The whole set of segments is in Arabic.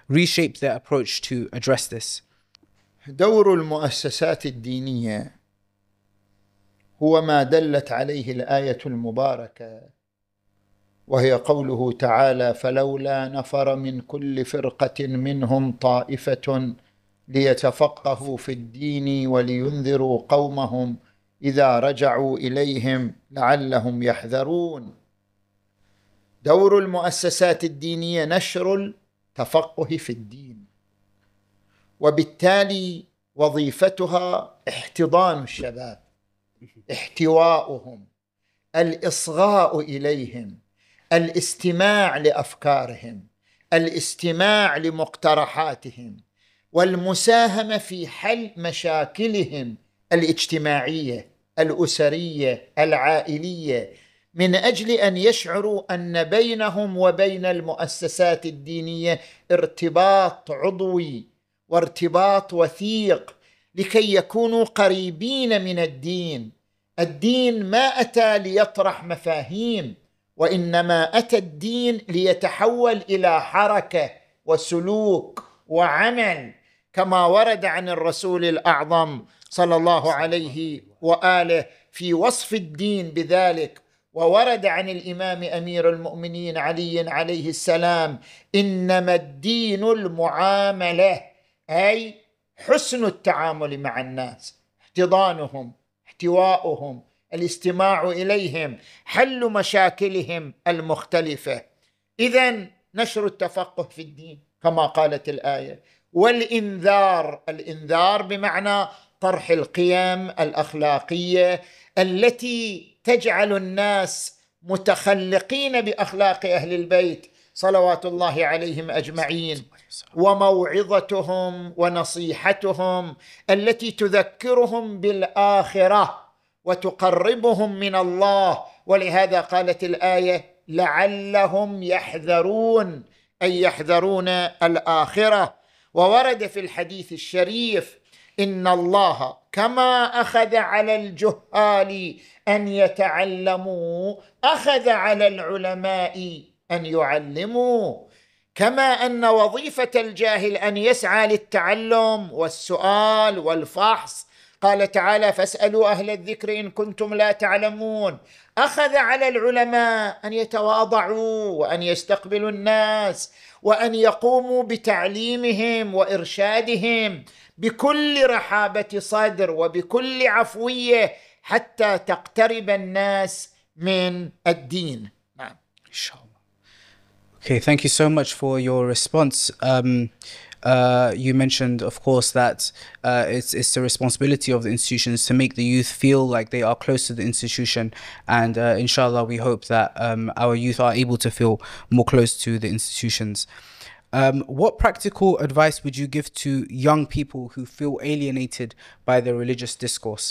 reshape their approach to address this? دور المؤسسات الدينية هو ما دلت عليه الآية المباركة، وهي قوله تعالى: فلولا نفر من كل فرقة منهم طائفة ليتفقهوا في الدين ولينذروا قومهم إذا رجعوا إليهم لعلهم يحذرون. دور المؤسسات الدينية نشر التفقه في الدين، وبالتالي وظيفتها احتضان الشباب، احتواؤهم، الإصغاء إليهم، الاستماع لأفكارهم، الاستماع لمقترحاتهم، والمساهمة في حل مشاكلهم الاجتماعية الأسرية العائلية، من أجل أن يشعروا أن بينهم وبين المؤسسات الدينية ارتباط عضوي وارتباط وثيق، لكي يكونوا قريبين من الدين. الدين ما أتى ليطرح مفاهيم، وإنما أتى الدين ليتحول إلى حركة وسلوك وعمل، كما ورد عن الرسول الأعظم صلى الله عليه وآله في وصف الدين بذلك. وورد عن الإمام أمير المؤمنين علي عليه السلام: إنما الدين المعاملة، أي حسن التعامل مع الناس، احتضانهم، احتواؤهم، الاستماع إليهم، حل مشاكلهم المختلفة. إذن نشر التفقه في الدين كما قالت الآية، والإنذار، الإنذار بمعنى طرح القيم الأخلاقية التي تجعل الناس متخلقين بأخلاق أهل البيت صلوات الله عليهم أجمعين، وموعظتهم ونصيحتهم التي تذكرهم بالآخرة وتقربهم من الله. ولهذا قالت الآية: لعلهم يحذرون، أي يحذرون الآخرة. وورد في الحديث الشريف: إن الله كما أخذ على الجهال أن يتعلموا أخذ على العلماء أن يعلموا. كما أن وظيفة الجاهل أن يسعى للتعلم والسؤال والفحص، قال تعالى: فاسألوا أهل الذكر إن كنتم لا تعلمون. أخذ على العلماء أن يتواضعوا وأن يستقبلوا الناس وأن يقوموا بتعليمهم وإرشادهم بكل رحابة صدر وبكل عفوية، حتى تقترب الناس من الدين. نعم. إن شاء الله. Okay, thank you so much for your response. You mentioned, of course, that it's the responsibility of the institutions to make the youth feel like they are close to the institution, and inshallah, we hope that our youth are able to feel more close to the institutions. What practical advice would you give to young people who feel alienated by the religious discourse?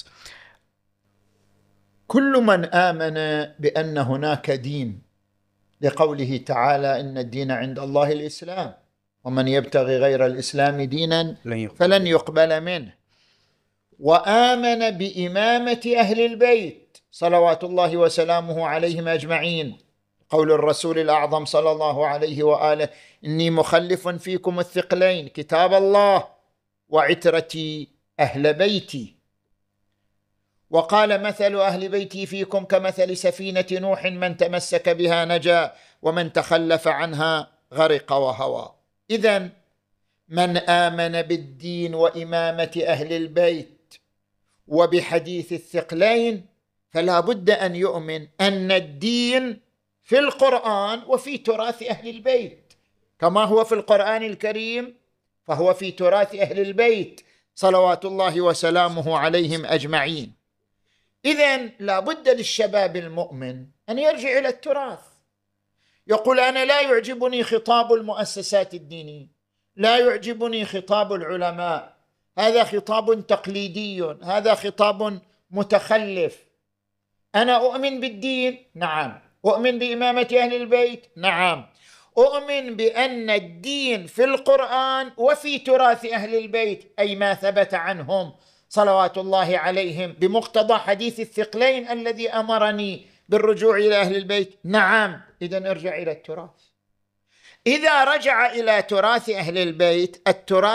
كل من آمن بأن هناك دين، لقوله تعالى: إن الدين عند الله الإسلام ومن يبتغي غير الإسلام دينا فلن يقبل منه، وآمن بإمامة أهل البيت صلوات الله وسلامه عليهم أجمعين، قول الرسول الأعظم صلى الله عليه وآله: إني مخلف فيكم الثقلين كتاب الله وعترتي أهل بيتي. وقال: مثل أهل بيتي فيكم كمثل سفينة نوح، من تمسك بها نجا ومن تخلف عنها غرق وهوى. إذن من آمن بالدين وإمامة أهل البيت وبحديث الثقلين فلا بد أن يؤمن أن الدين في القرآن وفي تراث أهل البيت، كما هو في القرآن الكريم فهو في تراث أهل البيت صلوات الله وسلامه عليهم أجمعين. إذن لا بد للشباب المؤمن أن يرجع إلى التراث، يقول: أنا لا يعجبني خطاب المؤسسات الدينية، لا يعجبني خطاب العلماء، هذا خطاب تقليدي، هذا خطاب متخلف. أنا أؤمن بالدين، نعم. أؤمن بإمامة أهل البيت، نعم. أؤمن بأن الدين في القرآن وفي تراث أهل البيت، أي ما ثبت عنهم صلوات الله عليهم بمقتضى حديث الثقلين الذي أمرني بالرجوع إلى أهل البيت، نعم. إذن ارجع إلى التراث. إذا رجع إلى تراث أهل البيت، التراث